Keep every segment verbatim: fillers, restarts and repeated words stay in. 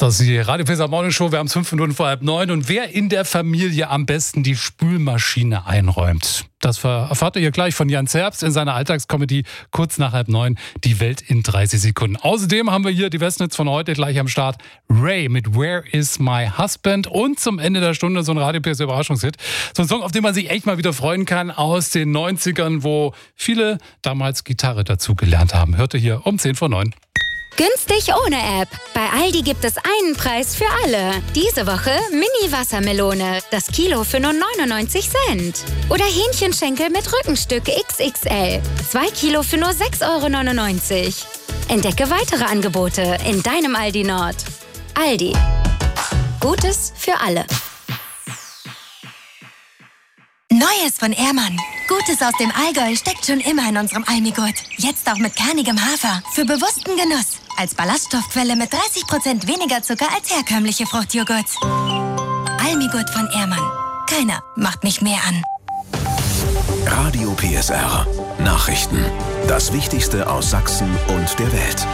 Das ist die Radio P S R Morning Show. Wir haben es fünf Minuten vor halb neun. Und wer in der Familie am besten die Spülmaschine einräumt, das erfahrt ihr gleich von Jan Zerbst in seiner Alltagskomödie kurz nach halb neun. Die Welt in dreißig Sekunden. Außerdem haben wir hier die Westnetz von heute gleich am Start. Ray mit Where is my husband? Und zum Ende der Stunde so ein Radio P S R Überraschungshit. So ein Song, auf den man sich echt mal wieder freuen kann aus den neunzigern, wo viele damals Gitarre dazu gelernt haben. Hörte hier um zehn vor neun. Günstig ohne App. Bei Aldi gibt es einen Preis für alle. Diese Woche Mini-Wassermelone. Das Kilo für nur neunundneunzig Cent. Oder Hähnchenschenkel mit Rückenstück X X L. Zwei Kilo für nur sechs Euro neunundneunzig. Entdecke weitere Angebote in deinem Aldi Nord. Aldi. Gutes für alle. Neues von Ehrmann. Gutes aus dem Allgäu steckt schon immer in unserem Almigurt. Jetzt auch mit kernigem Hafer. Für bewussten Genuss. Als Ballaststoffquelle mit dreißig Prozent weniger Zucker als herkömmliche Fruchtjoghurts. Almigurt von Ehrmann. Keiner macht mich mehr an. Radio P S R. Nachrichten. Das Wichtigste aus Sachsen und der Welt.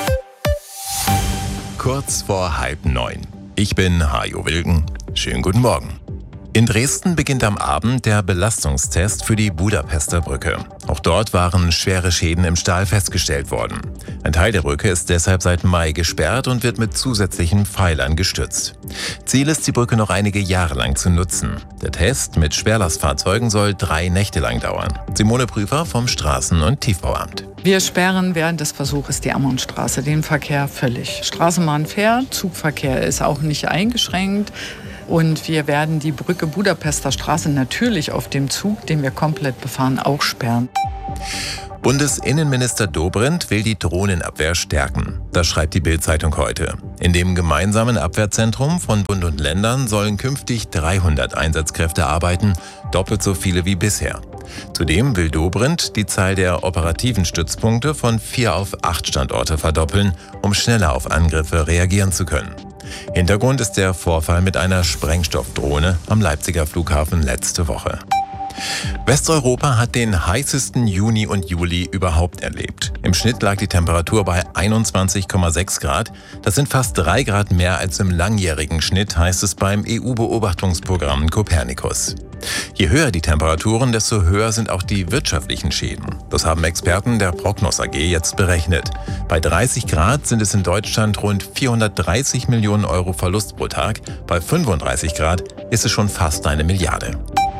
Kurz vor halb neun. Ich bin Hajo Wilken. Schönen guten Morgen. In Dresden beginnt am Abend der Belastungstest für die Budapester Brücke. Auch dort waren schwere Schäden im Stahl festgestellt worden. Ein Teil der Brücke ist deshalb seit Mai gesperrt und wird mit zusätzlichen Pfeilern gestützt. Ziel ist, die Brücke noch einige Jahre lang zu nutzen. Der Test mit Schwerlastfahrzeugen soll drei Nächte lang dauern. Simone Prüfer vom Straßen- und Tiefbauamt. Wir sperren während des Versuches die Ammonstraße, den Verkehr völlig. Straßenbahn fährt, Zugverkehr ist auch nicht eingeschränkt. Und wir werden die Brücke Budapester Straße natürlich auf dem Zug, den wir komplett befahren, auch sperren. Bundesinnenminister Dobrindt will die Drohnenabwehr stärken. Das schreibt die Bild-Zeitung heute. In dem gemeinsamen Abwehrzentrum von Bund und Ländern sollen künftig dreihundert Einsatzkräfte arbeiten, doppelt so viele wie bisher. Zudem will Dobrindt die Zahl der operativen Stützpunkte von vier auf acht Standorte verdoppeln, um schneller auf Angriffe reagieren zu können. Hintergrund ist der Vorfall mit einer Sprengstoffdrohne am Leipziger Flughafen letzte Woche. Westeuropa hat den heißesten Juni und Juli überhaupt erlebt. Im Schnitt lag die Temperatur bei einundzwanzig Komma sechs Grad. Das sind fast drei Grad mehr als im langjährigen Schnitt, heißt es beim E U-Beobachtungsprogramm Copernicus. Je höher die Temperaturen, desto höher sind auch die wirtschaftlichen Schäden. Das haben Experten der Prognos A G jetzt berechnet. Bei dreißig Grad sind es in Deutschland rund vierhundertdreißig Millionen Euro Verlust pro Tag. Bei fünfunddreißig Grad ist es schon fast eine Milliarde.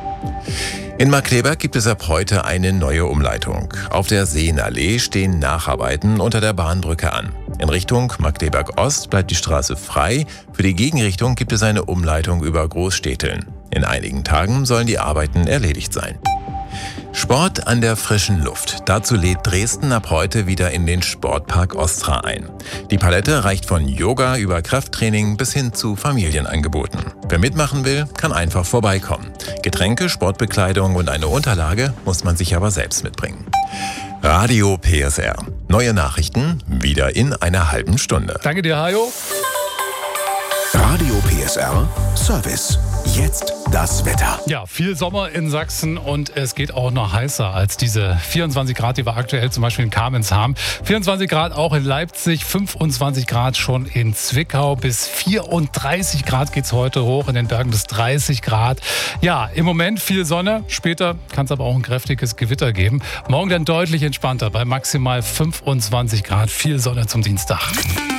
In Markkleeberg gibt es ab heute eine neue Umleitung. Auf der Seenallee stehen Nacharbeiten unter der Bahnbrücke an. In Richtung Markkleeberg Ost bleibt die Straße frei. Für die Gegenrichtung gibt es eine Umleitung über Großstädteln. In einigen Tagen sollen die Arbeiten erledigt sein. Sport an der frischen Luft. Dazu lädt Dresden ab heute wieder in den Sportpark Ostra ein. Die Palette reicht von Yoga über Krafttraining bis hin zu Familienangeboten. Wer mitmachen will, kann einfach vorbeikommen. Getränke, Sportbekleidung und eine Unterlage muss man sich aber selbst mitbringen. Radio P S R. Neue Nachrichten wieder in einer halben Stunde. Danke dir, Hajo. Radio P S R Service. Jetzt das Wetter. Ja, viel Sommer in Sachsen und es geht auch noch heißer als diese vierundzwanzig Grad, die wir aktuell zum Beispiel in Kamenz haben. vierundzwanzig Grad auch in Leipzig, fünfundzwanzig Grad schon in Zwickau, bis vierunddreißig Grad geht's heute hoch, in den Bergen bis dreißig Grad. Ja, im Moment viel Sonne, später kann es aber auch ein kräftiges Gewitter geben. Morgen dann deutlich entspannter, bei maximal fünfundzwanzig Grad, viel Sonne zum Dienstag.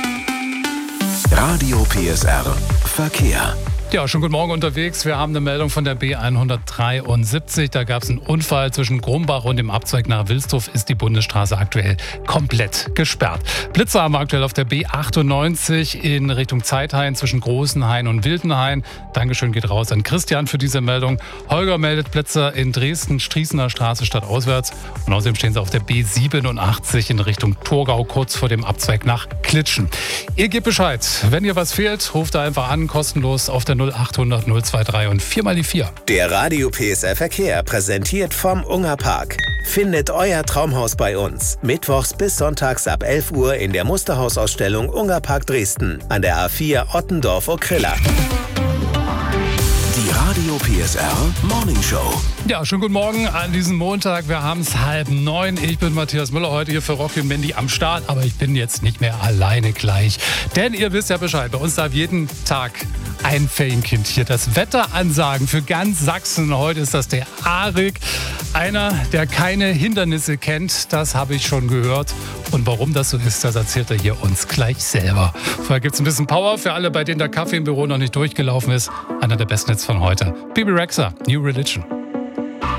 Radio P S R Verkehr. Ja, schon guten Morgen unterwegs. Wir haben eine Meldung von der B hundertdreiundsiebzig. Da gab es einen Unfall zwischen Grumbach und dem Abzweig nach Wilsdorf. Ist die Bundesstraße aktuell komplett gesperrt. Blitzer haben wir aktuell auf der B achtundneunzig in Richtung Zeithain zwischen Großenhain und Wildenhain. Dankeschön geht raus an Christian für diese Meldung. Holger meldet Blitzer in Dresden, Strießener Straße stadtauswärts. Und außerdem stehen sie auf der B siebenundachtzig in Richtung Torgau, kurz vor dem Abzweig nach Klitschen. Ihr gebt Bescheid. Wenn ihr was fehlt, ruft da einfach an, kostenlos auf der null achthundert null dreiundzwanzig und vier mal die vier. Der Radio P S R Verkehr präsentiert vom Ungerpark. Findet euer Traumhaus bei uns. Mittwochs bis sonntags ab elf Uhr in der Musterhausausstellung Ungerpark Dresden an der A vier Ottendorf-Okrilla. Die Radio Radio P S R Morning Show. Ja, schönen guten Morgen an diesem Montag. Wir haben es halb neun. Ich bin Matthias Müller, heute hier für Rocky und Mandy am Start. Aber ich bin jetzt nicht mehr alleine gleich. Denn ihr wisst ja Bescheid, bei uns darf jeden Tag ein Ferienkind hier das Wetter ansagen für ganz Sachsen. Heute ist das der Arik. Einer, der keine Hindernisse kennt, das habe ich schon gehört. Und warum das so ist, das erzählt er hier uns gleich selber. Vorher gibt es ein bisschen Power für alle, bei denen der Kaffee im Büro noch nicht durchgelaufen ist. Einer der besten Hits von heute. Bebe Rexha, New Religion.